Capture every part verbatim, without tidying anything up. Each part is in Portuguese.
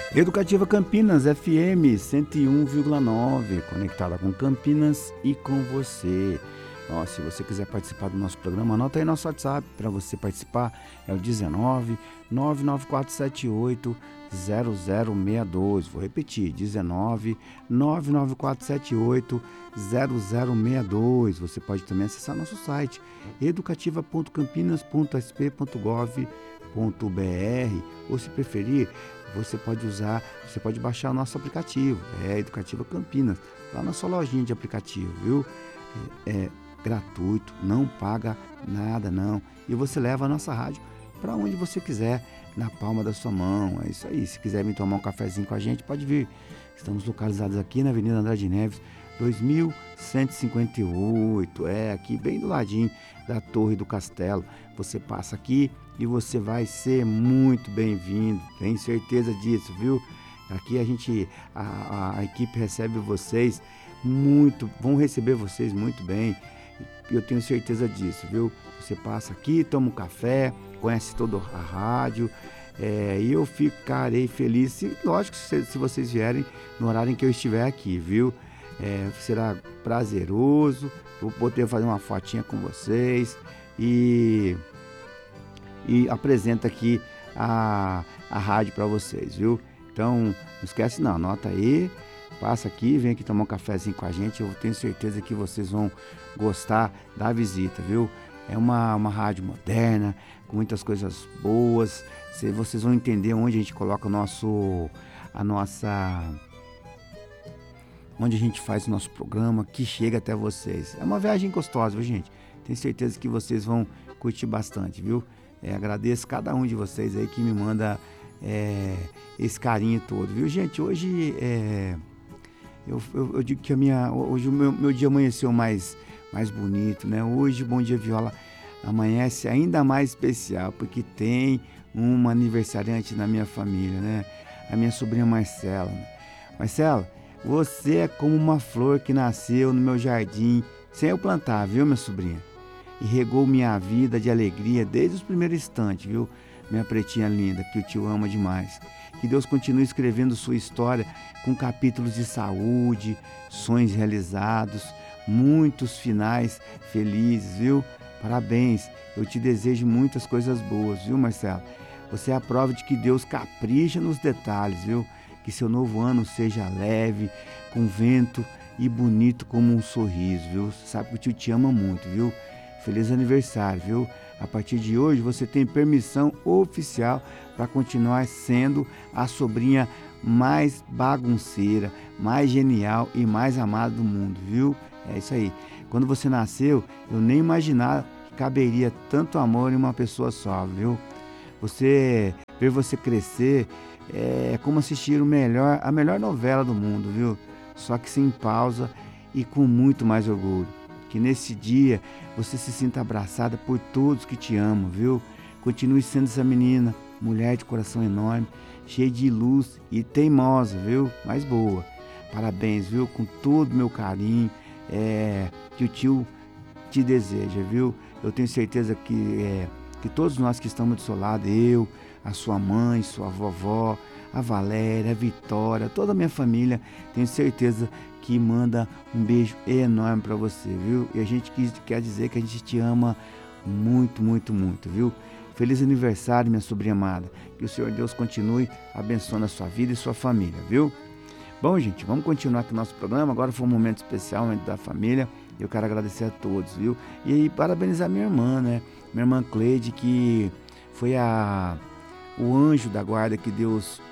Educativa Campinas, F M cento e um vírgula nove, conectada com Campinas e com você. Ó, se você quiser participar do nosso programa, anota aí nosso WhatsApp para você participar, é o dezenove, nove nove quatro sete oito, zero zero seis dois. Vou repetir, dezenove, nove nove quatro sete oito, zero zero seis dois. Você pode também acessar nosso site, educativa ponto campinas ponto s p ponto gov ponto b r, ou se preferir, você pode usar, você pode baixar o nosso aplicativo, é Educativa Campinas, lá na sua lojinha de aplicativo, viu? É gratuito, não paga nada não, e você leva a nossa rádio para onde você quiser, na palma da sua mão. É isso aí. Se quiser vir tomar um cafezinho com a gente, pode vir. Estamos localizados aqui na Avenida Andrade Neves, dois mil cento e cinquenta e oito, é aqui bem do ladinho da Torre do Castelo. Você passa aqui e você vai ser muito bem-vindo, tenho certeza disso, viu? Aqui a gente, a, a, a equipe recebe vocês muito, vão receber vocês muito bem, eu tenho certeza disso, viu? Você passa aqui, toma um café, conhece toda a rádio, é, e eu ficarei feliz, se, lógico, se, se vocês vierem no horário em que eu estiver aqui, viu? É, será prazeroso, vou poder fazer uma fotinha com vocês e, e apresento aqui a, a rádio para vocês, viu? Então, não esquece não, anota aí, passa aqui, vem aqui tomar um cafezinho com a gente, eu tenho certeza que vocês vão gostar da visita, viu? É uma, uma rádio moderna, com muitas coisas boas, vocês vão entender onde a gente coloca o nosso, a nossa... onde a gente faz o nosso programa, que chega até vocês. É uma viagem gostosa, viu, gente? Tenho certeza que vocês vão curtir bastante, viu? É, agradeço cada um de vocês aí que me manda é, esse carinho todo, viu, gente? Hoje, é, eu, eu, eu digo que a minha, hoje o meu, meu dia amanheceu mais, mais bonito, né? Hoje, Bom Dia Viola amanhece ainda mais especial, porque tem uma aniversariante na minha família, né? A minha sobrinha Marcela. Marcela, você é como uma flor que nasceu no meu jardim, sem eu plantar, viu, minha sobrinha? E regou minha vida de alegria desde os primeiros instantes, viu? Minha pretinha linda, que eu te amo demais. Que Deus continue escrevendo sua história com capítulos de saúde, sonhos realizados, muitos finais felizes, viu? Parabéns, eu te desejo muitas coisas boas, viu, Marcelo? Você é a prova de que Deus capricha nos detalhes, viu? Que seu novo ano seja leve, com vento e bonito como um sorriso, viu? Você sabe que o tio te ama muito, viu? Feliz aniversário, viu? A partir de hoje você tem permissão oficial para continuar sendo a sobrinha mais bagunceira, mais genial e mais amada do mundo, viu? É isso aí. Quando você nasceu, eu nem imaginava que caberia tanto amor em uma pessoa só, viu? Você, ver você crescer é como assistir o melhor, a melhor novela do mundo, viu? Só que sem pausa e com muito mais orgulho. Que nesse dia você se sinta abraçada por todos que te amam, viu? Continue sendo essa menina, mulher de coração enorme, cheia de luz e teimosa, viu? Mas boa. Parabéns, viu? Com todo o meu carinho, é, que o tio te deseja, viu? Eu tenho certeza que, é, que todos nós que estamos do seu lado, eu, a sua mãe, sua vovó, a Valéria, a Vitória, toda a minha família, tenho certeza que manda um beijo enorme para você, viu? E a gente quer dizer que a gente te ama muito, muito, muito, viu? Feliz aniversário, minha sobrinha amada. Que o Senhor Deus continue abençoando a sua vida e sua família, viu? Bom, gente, vamos continuar aqui o nosso programa. Agora foi um momento especial, um momento da família. Eu quero agradecer a todos, viu? E parabenizar minha irmã, né? Minha irmã Cleide, que foi a, o anjo da guarda que Deus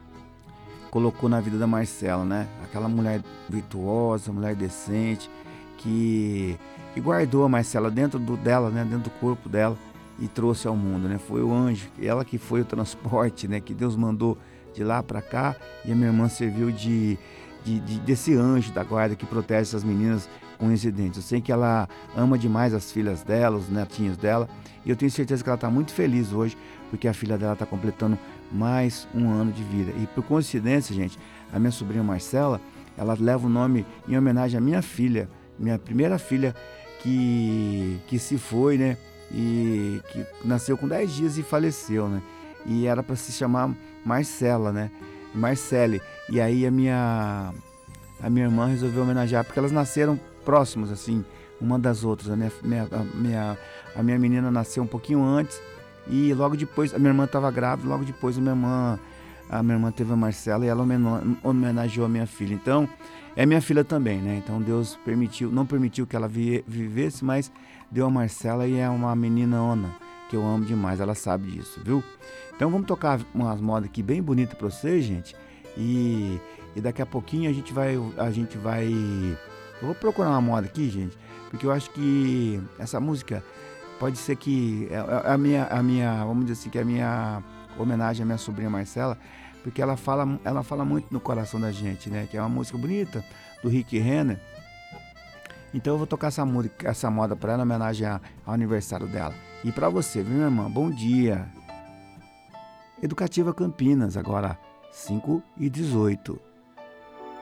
colocou na vida da Marcela, né? Aquela mulher virtuosa, mulher decente, que, que guardou a Marcela dentro do, dela, né? Dentro do corpo dela e trouxe ao mundo, né? Foi o anjo, ela que foi o transporte, né? Que Deus mandou de lá para cá, e a minha irmã serviu de, de, de desse anjo da guarda que protege essas meninas com incidentes. Eu sei que ela ama demais as filhas dela, os netinhos dela, e eu tenho certeza que ela está muito feliz hoje, porque a filha dela está completando mais um ano de vida. E por coincidência, gente, a minha sobrinha Marcela, ela leva o nome em homenagem à minha filha, minha primeira filha que, que se foi, né? E que nasceu com dez dias e faleceu, né? E era para se chamar Marcela, né? e Marcele. E aí a minha, a minha irmã resolveu homenagear, porque elas nasceram próximas, assim, uma das outras. A minha, minha, a minha, a minha menina nasceu um pouquinho antes, e logo depois, a minha irmã estava grávida, logo depois a minha irmã, a minha irmã teve a Marcela, e ela homenageou a minha filha. Então, é minha filha também, né? Então Deus permitiu, não permitiu que ela vi, vivesse, mas deu a Marcela, e é uma meninona que eu amo demais, ela sabe disso, viu? Então vamos tocar umas modas aqui bem bonitas para vocês, gente. E, e daqui a pouquinho a gente vai, a gente vai, eu vou procurar uma moda aqui, gente, porque eu acho que essa música pode ser que é a minha, a minha, vamos dizer assim, que é a minha homenagem à minha sobrinha Marcela, porque ela fala, ela fala muito no coração da gente, né? Que é uma música bonita do Rick Renner. Então eu vou tocar essa música, essa moda para ela, em homenagem ao aniversário dela. E para você, viu, minha irmã? Bom dia. Educativa Campinas, agora cinco e dezoito.